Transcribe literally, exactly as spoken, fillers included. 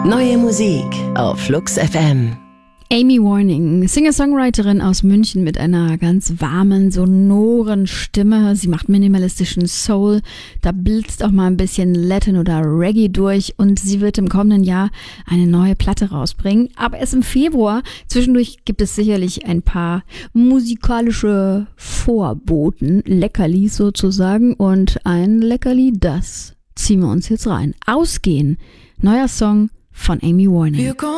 Neue Musik auf Flux F M. Amy Warning, Singer-Songwriterin aus München mit einer ganz warmen, sonoren Stimme. Sie macht minimalistischen Soul, da blitzt auch mal ein bisschen Latin oder Reggae durch und sie wird im kommenden Jahr eine neue Platte rausbringen, aber erst im Februar. Zwischendurch gibt es sicherlich ein paar musikalische Vorboten, Leckerlis sozusagen, und ein Leckerli, das ziehen wir uns jetzt rein. Ausgehen, neuer Song von Amy Warning.